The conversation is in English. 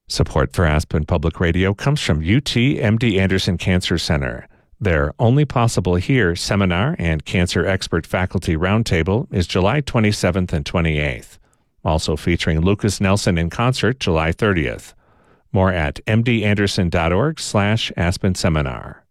Support for Aspen Public Radio comes from UT MD Anderson Cancer Center. Their Only Possible Here seminar and Cancer Expert Faculty Roundtable is July 27th and 28th. Also featuring Lucas Nelson in concert July 30th. More at mdanderson.org/Aspen Seminar.